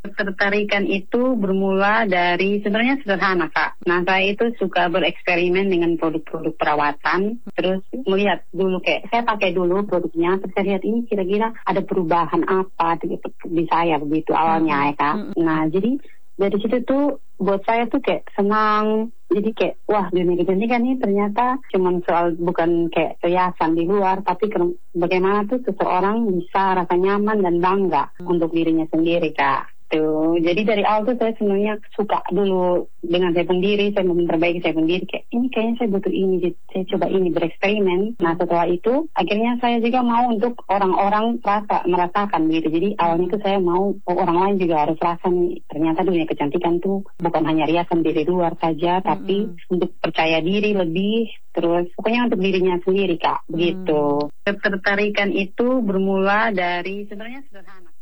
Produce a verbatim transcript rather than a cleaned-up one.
Ketertarikan itu bermula dari sebenarnya sederhana, Kak. Nah, saya itu suka bereksperimen dengan produk-produk perawatan. Terus melihat dulu kayak saya pakai dulu produknya, terus saya lihat ini kira-kira ada perubahan apa di, di saya begitu awalnya ya, Kak. Nah, jadi dari situ tuh buat saya tuh kayak senang. Jadi kayak wah, dunia kecantikan ini ternyata cuman soal bukan kayak riasan di luar, tapi ke, bagaimana tuh seseorang bisa rasa nyaman dan bangga hmm. untuk dirinya sendiri, Kak. Tuh. Jadi dari awal tuh saya sebenarnya suka dulu dengan saya sendiri, saya memperbaiki saya sendiri, kayak ini kayaknya saya butuh ini, jadi saya coba ini, bereksperimen. Nah, setelah itu akhirnya saya juga mau untuk orang-orang rasa merasakan gitu. Jadi awalnya itu saya mau oh, orang lain juga harus rasa nih, ternyata dunia kecantikan tuh bukan hanya riasan diri luar saja, mm-hmm. tapi untuk percaya diri lebih, terus pokoknya untuk dirinya sendiri, Kak, begitu. Mm. Ketertarikan itu bermula dari sebenarnya sederhana.